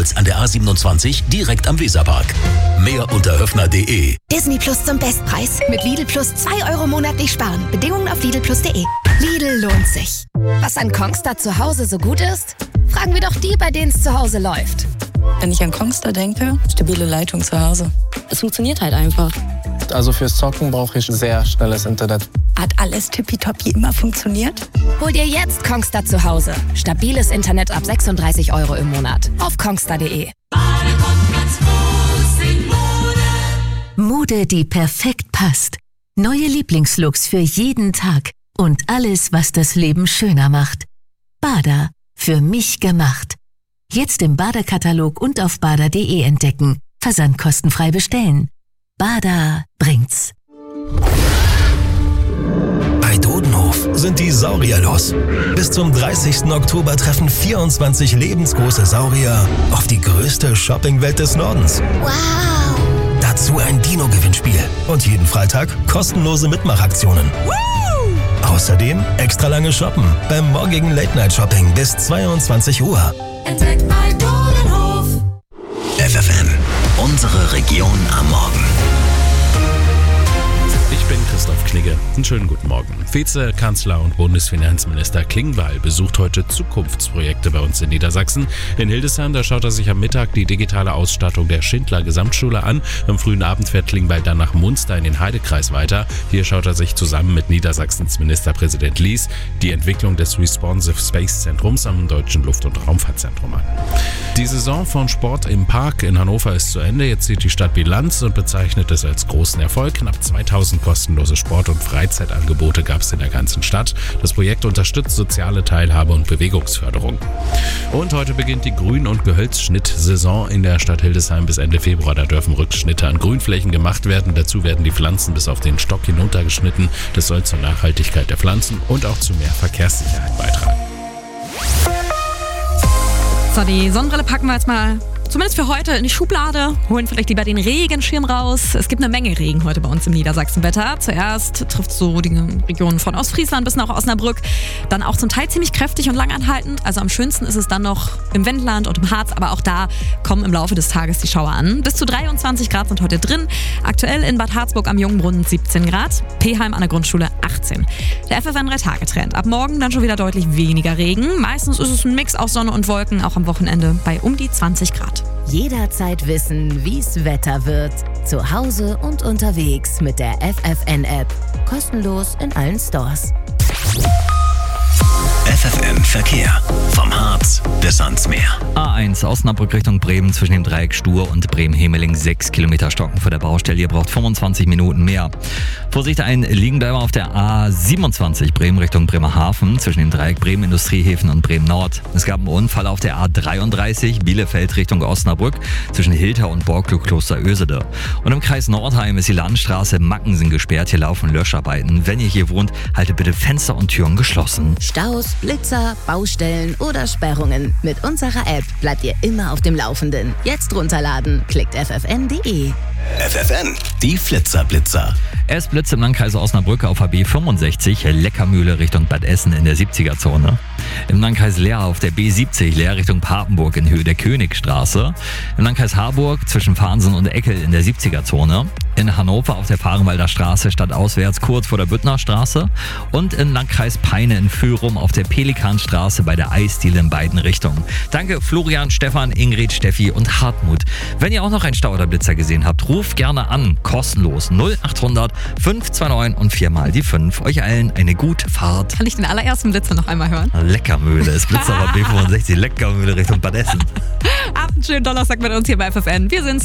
Oberholz an der A27 direkt am Weserpark. Mehr unter höfner.de. Disney Plus zum Bestpreis. Mit Lidl Plus 2 Euro monatlich sparen. Bedingungen auf lidlplus.de. Lidl lohnt sich. Was an Kongstar zu Hause so gut ist? Fragen wir doch die, bei denen es zu Hause läuft. Wenn ich an Kongstar denke, stabile Leitung zu Hause. Es funktioniert halt einfach. Also fürs Zocken brauche ich sehr schnelles Internet. Hat alles tippitoppi immer funktioniert? Hol dir jetzt Kongstar zu Hause. Stabiles Internet ab 36 Euro im Monat. Auf kongstar.de. Mode, die perfekt passt. Neue Lieblingslooks für jeden Tag. Und alles, was das Leben schöner macht. Bada. Für mich gemacht. Jetzt im Bada-Katalog und auf bada.de entdecken. Versandkostenfrei bestellen. Bada bringt's. Bei Dodenhof sind die Saurier los. Bis zum 30. Oktober treffen 24 lebensgroße Saurier auf die größte Shoppingwelt des Nordens. Wow! Dazu ein Dino-Gewinnspiel und jeden Freitag kostenlose Mitmachaktionen. Außerdem extra lange Shoppen beim morgigen Late-Night-Shopping bis 22 Uhr. Entdeckt bei Dodenhof. FFN, unsere Region am Morgen. Ich bin Christoph Knigge. Einen schönen guten Morgen. Vizekanzler und Bundesfinanzminister Klingbeil besucht heute Zukunftsprojekte bei uns in Niedersachsen. In Hildesheim, da schaut er sich am Mittag die digitale Ausstattung der Schindler Gesamtschule an. Am frühen Abend fährt Klingbeil dann nach Munster in den Heidekreis weiter. Hier schaut er sich zusammen mit Niedersachsens Ministerpräsident Lies die Entwicklung des Responsive Space Zentrums am Deutschen Luft- und Raumfahrtzentrum an. Die Saison von Sport im Park in Hannover ist zu Ende. Jetzt zieht die Stadt Bilanz und bezeichnet es als großen Erfolg. Knapp 2000 kostenlose Sport- und Freizeitangebote gab es in der ganzen Stadt. Das Projekt unterstützt soziale Teilhabe und Bewegungsförderung. Und heute beginnt die Grün- und Gehölzschnittsaison in der Stadt Hildesheim bis Ende Februar. Da dürfen Rückschnitte an Grünflächen gemacht werden. Dazu werden die Pflanzen bis auf den Stock hinuntergeschnitten. Das soll zur Nachhaltigkeit der Pflanzen und auch zu mehr Verkehrssicherheit beitragen. So, die Sonnenbrille packen wir jetzt mal zumindest für heute in die Schublade, holen vielleicht lieber den Regenschirm raus. Es gibt eine Menge Regen heute bei uns im Niedersachsenwetter. Zuerst trifft so die Region von Ostfriesland bis nach Osnabrück, dann auch zum Teil ziemlich kräftig und langanhaltend. Also am schönsten ist es dann noch im Wendland und im Harz, aber auch da kommen im Laufe des Tages die Schauer an. Bis zu 23 Grad sind heute drin. Aktuell in Bad Harzburg am Jungenbrunnen 17 Grad, Peheim an der Grundschule 18. Der FFN 3-Tage-Trend. Ab morgen dann schon wieder deutlich weniger Regen. Meistens ist es ein Mix aus Sonne und Wolken, auch am Wochenende bei um die 20 Grad. Jederzeit wissen, wie's Wetter wird. Zu Hause und unterwegs mit der FFN-App. Kostenlos in allen Stores. FFN Verkehr. Vom Harz bis ans Meer. A1 Osnabrück Richtung Bremen zwischen dem Dreieck Stur und Bremen-Hemeling 6 Kilometer Stocken vor der Baustelle. Ihr braucht 25 Minuten mehr. Vorsicht, ein Liegenbleiber auf der A27 Bremen Richtung Bremerhaven zwischen dem Dreieck Bremen Industriehäfen und Bremen Nord. Es gab einen Unfall auf der A33 Bielefeld Richtung Osnabrück zwischen Hilter und Borgloo-Kloster Ösede. Und im Kreis Nordheim ist die Landstraße Mackensen gesperrt. Hier laufen Löscharbeiten. Wenn ihr hier wohnt, haltet bitte Fenster und Türen geschlossen. Staus, Blitzer, Baustellen oder Sperrungen. Mit unserer App bleibt ihr immer auf dem Laufenden. Jetzt runterladen. Klickt ffn.de. FFN, die Flitzer-Blitzer. Es blitzt im Landkreis Osnabrück auf HB 65 Leckermühle Richtung Bad Essen in der 70er-Zone. Im Landkreis Leer auf der B70 Leer Richtung Papenburg in Höhe der Königstraße. Im Landkreis Harburg zwischen Farnsen und Eckel in der 70er-Zone. In Hannover auf der Fahrenwalder Straße stadtauswärts kurz vor der Büttnerstraße. Und im Landkreis Peine in Fürum auf der Pelikanstraße bei der Eisdiele in beiden Richtungen. Danke Florian, Stefan, Ingrid, Steffi und Hartmut. Wenn ihr auch noch einen Stau oder Blitzer gesehen habt, ruft gerne an. Kostenlos 0800 529 und 4 mal die 5. Euch allen eine gute Fahrt. Kann ich den allerersten Blitzer noch einmal hören? Leckermühle. Es blitzt aber B65 Leckermühle Richtung Bad Essen. Habt einen schönen Donnerstag mit uns hier bei FFN. Wir sind's.